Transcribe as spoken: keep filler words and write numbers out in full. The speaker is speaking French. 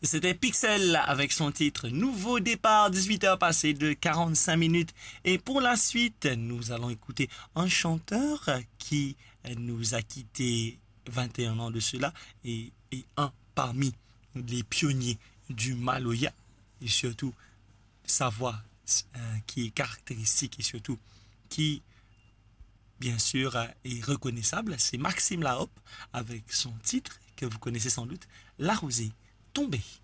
C'était Pixel avec son titre Nouveau départ, dix-huit heures passées de quarante-cinq minutes. Et pour la suite, nous allons écouter un chanteur qui nous a quittés vingt et un ans de cela et, et un parmi les pionniers du Maloya et surtout sa voix euh, qui est caractéristique et surtout qui bien sûr est reconnaissable. C'est Maxime Lahope avec son titre que vous connaissez sans doute, La Rosée tombée.